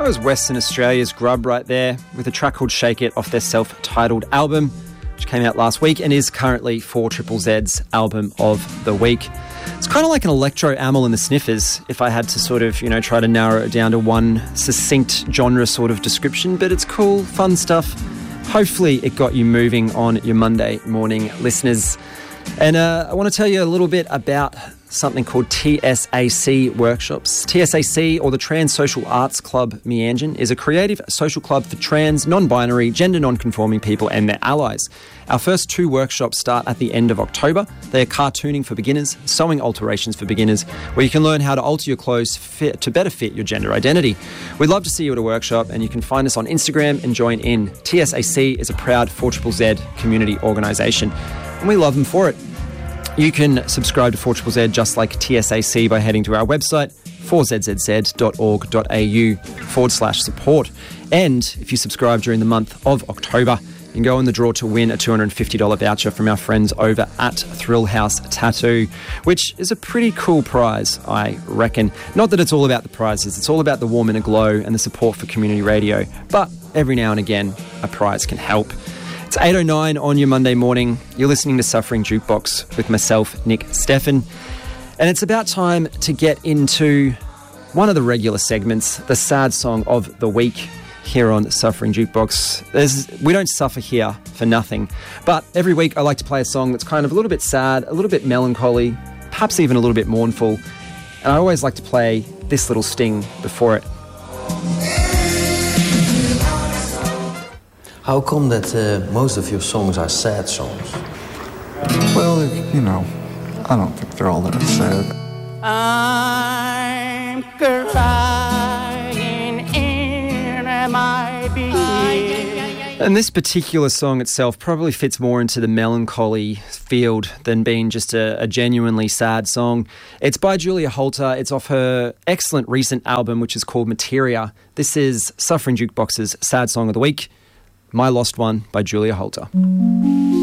That was Western Australia's Grub right there with a track called Shake It off their self-titled album, which came out last week and is currently 4ZZZ's album of the week. It's kind of like an Electro Amyl and the Sniffers, if I had to sort of, try to narrow it down to one succinct genre sort of description, but it's cool, fun stuff. Hopefully it got you moving on your Monday morning, listeners. And I want to tell you a little bit about something called TSAC workshops. TSAC, or the Trans Social Arts Club Meanjin, is a creative social club for trans, non-binary, gender non-conforming people and their allies. Our first 2 workshops start at the end of October. They are cartooning for beginners, sewing alterations for beginners, where you can learn how to alter your clothes to better fit your gender identity. We'd love to see you at a workshop, and you can find us on Instagram and join in. TSAC is a proud 4ZZZ community organisation, and we love them for it. You can subscribe to 4ZZZ just like TSAC by heading to our website, 4zzz.org.au/support. And if you subscribe during the month of October, you can go in the draw to win a $250 voucher from our friends over at Thrill House Tattoo, which is a pretty cool prize, I reckon. Not that it's all about the prizes, it's all about the warm inner glow and the support for community radio. But every now and again, a prize can help. It's 8:09 on your Monday morning. You're listening to Suffering Jukebox with myself, Nick Steffen. And it's about time to get into one of the regular segments, the sad song of the week here on Suffering Jukebox. We don't suffer here for nothing. But every week I like to play a song that's kind of a little bit sad, a little bit melancholy, perhaps even a little bit mournful. And I always like to play this little sting before it. How come that most of your songs are sad songs? Well, I don't think they're all that sad. I'm crying in my being. And this particular song itself probably fits more into the melancholy field than being just a genuinely sad song. It's by Julia Holter. It's off her excellent recent album, which is called Materia. This is Suffering Jukebox's sad song of the week, My Lost One by Julia Holter.